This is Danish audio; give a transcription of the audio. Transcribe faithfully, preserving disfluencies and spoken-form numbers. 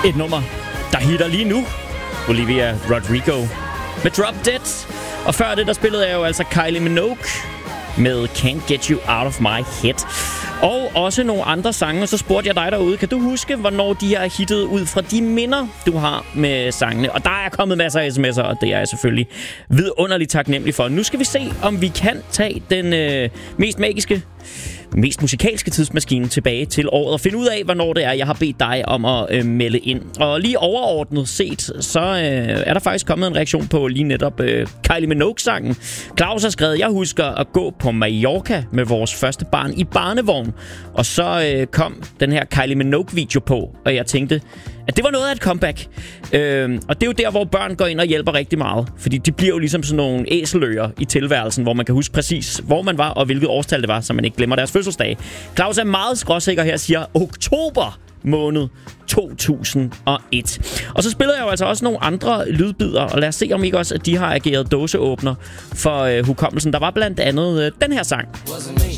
Et nummer, der hitter lige nu. Olivia Rodrigo med Drop Dead. Og før det, der spillede jeg jo altså Kylie Minogue med Can't Get You Out of My Head. Og også nogle andre sange, og så spurgte jeg dig derude, kan du huske, hvornår de er hittet ud fra de minder, du har med sangene? Og der er kommet masser af sms'er, og det er jeg selvfølgelig vidunderligt taknemmelig for. Nu skal vi se, om vi kan tage den øh, mest magiske, mest musikalske tidsmaskine tilbage til året og finde ud af, hvornår det er, jeg har bedt dig om at øh, melde ind. Og lige overordnet set, så øh, er der faktisk kommet en reaktion på lige netop øh, Kylie Minogue-sangen. Claus har skrevet, jeg husker at gå på Mallorca med vores første barn i barnevogn. Og så øh, kom den her Kylie Minogue-video på, og jeg tænkte, at det var noget af et comeback. Øh, og det er jo der, hvor børn går ind og hjælper rigtig meget. Fordi de bliver jo ligesom sådan nogle æseløer i tilværelsen, hvor man kan huske præcis, hvor man var og hvilket årstal det var, så man ikke glemmer deres fødselsdag. Claus er meget skråsikker her, siger oktober måned to tusind og et. Og så spiller jeg jo altså også nogle andre lydbider, og lad os se om ikke også, at de har ageret dåseåbner for øh, hukommelsen. Der var blandt andet øh, den her sang.